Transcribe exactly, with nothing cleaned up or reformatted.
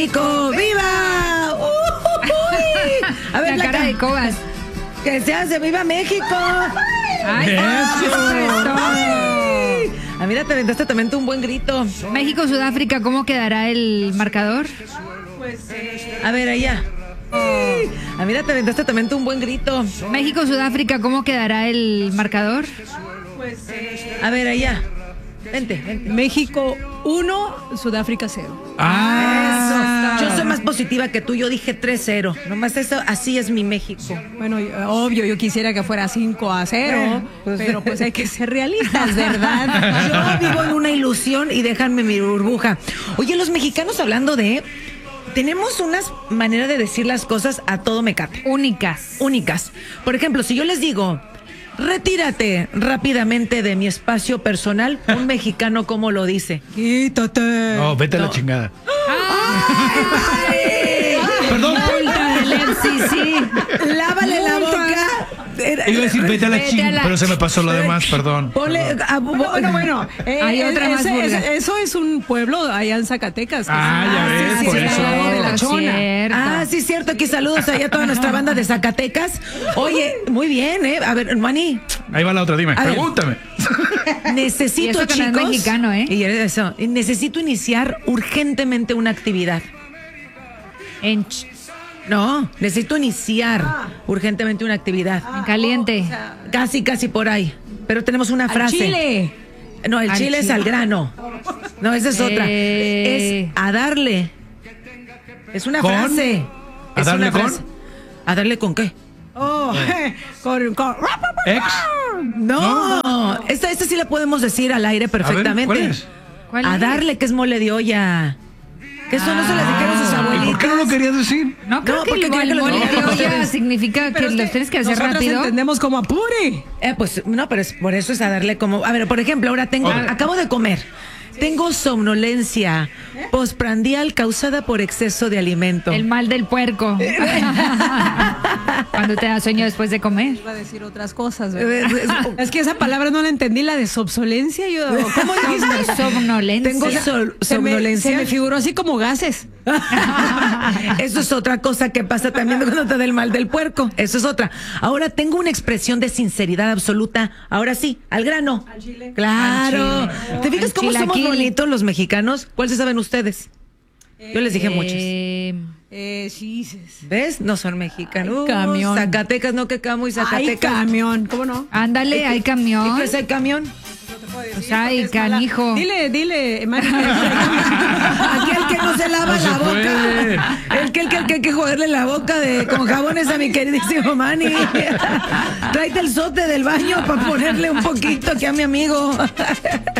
México, ¡viva! ¡Uy! A ver, la cara de Cobas. Que se hace ¡viva México! ¡Ay, eso es todo! Ah, mira, te aventaste también tú un buen grito. México, Sudáfrica, ¿cómo quedará el marcador? A ver, allá. Ah, mira, te aventaste también tú un buen grito. México, Sudáfrica, ¿cómo quedará el marcador? A ver, allá. Vente, vente. México uno, Sudáfrica cero. Ah, eso. Yo soy más positiva que tú, yo dije tres cero. Nomás eso, así es mi México. Bueno, obvio, yo quisiera que fuera cinco a cero, Eh, pues, pero pues hay que ser realistas, ¿verdad? Yo vivo en una ilusión y déjanme mi burbuja. Oye, los mexicanos, hablando de... Tenemos unas maneras de decir las cosas a todo mecate. Únicas. Únicas. Por ejemplo, si yo les digo, retírate rápidamente de mi espacio personal, un mexicano, ¿cómo lo dice? Quítate. No, vete a No. la chingada. ¡Ay! Perdón. Multa del F C C. ¡Lávale la boca! Era- Iba a decir vete a la Vete a chingada, la- pero se me pasó lo demás, perdón. Ponle... ah, bu- bu- Bueno, bueno, eh, Hay otra más ese- vulgar. ese- eso es un pueblo allá en Zacatecas. que Ah, se- ya ves, sí, por sí, eso. el lago de la Chona. Cierto. Ah, sí, cierto. Aquí saludos allá a toda nuestra banda de Zacatecas. Oye, muy bien, ¿eh? A ver, Mani, Ahí va la otra, dime, A ver. pregúntame. Y necesito, eso que no es chicos... mexicano, ¿eh? Y eso, necesito iniciar urgentemente una actividad. En, ch- No, necesito iniciar urgentemente una actividad. en caliente. Casi, casi por ahí. Pero tenemos una Al frase. Chile. No, el Al chile es chile. al grano. No, esa es otra. Eh. Es a darle. Es una ¿Con? frase. ¿A Es darle una con? frase. ¿A darle con qué? Oh, con, con- Ex. No, Esta, esta sí la podemos decir al aire perfectamente. ¿cuál es? ¿Cuál A es? darle, que es mole de olla. Que eso no se las dijeron sus ¿Y abuelitas. por qué no lo querías decir? No, creo No, que porque el, creo que el los mole de mexicanos olla ustedes- significa que Pero es los que tienes que hacer nosotros rápido. entendemos como apure. Eh, pues no, pero es, por eso es a darle como... A ver, por ejemplo, ahora tengo... Ok. Acabo de comer. Tengo somnolencia postprandial causada por exceso de alimento. El mal del puerco. Cuando te da sueño después de comer. Iba a decir otras cosas, Eh, ¿verdad? es- Es que esa palabra no la entendí, la de sobsolencia. Yo, ¿cómo dijiste? Somnolencia. Tengo sol- Se me, somnolencia. se me figuró así como gases. Eso es otra cosa que pasa también cuando te da el mal del puerco. Eso es otra. Ahora tengo una expresión de sinceridad absoluta. Ahora sí, al grano. Al chile. Claro. Al chile. ¿Te fijas Al cómo somos chilaquil. bonitos los mexicanos? ¿Cuál se saben ustedes? Yo les dije muchos. Eh, Eh, sí, sí, sí. ¿Ves? No son mexicanos. Ay, camión. Zacatecas, no que camo y Ay, Zacatecas. camión, ¿cómo no? ándale, hay ¿Y camión. qué es el camión? Pues ay, canijo. Dile, dile, Mari. Aquel que no se lava No la se boca. puede. El que, el que, el que hay que joderle la boca de, con jabones a mi queridísimo Manny. Tráete el sote del baño para ponerle un poquito aquí a mi amigo.